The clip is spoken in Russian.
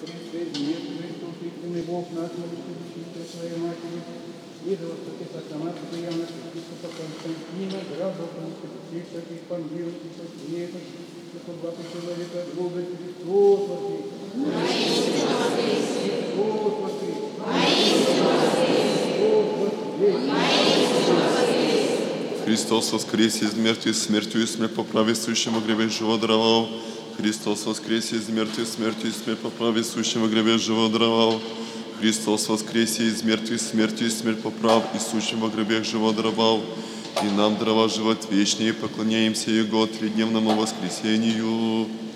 Христе, Иисус Христос, истинный Бог наш, молитвы Души Твоей Матери, и за высокий сатана, постоянно епископа Константина, граждан Константина, Пангиров, Света, 120 человека, Бога Христос воскрес! Христос воскрес! Христос воскресе из мертвых, смертью и смерть поправи, сущего гребе живо даровал. Христос воскресе из мертвых, смертью и смерть поправи, сущего гребе живо даровал. Христос воскресе из мертвых, смертью и смерть поправ, и сущего гребе живо даровал. И нам дарова живот вечный, и поклоняемся Его тридневному воскресению.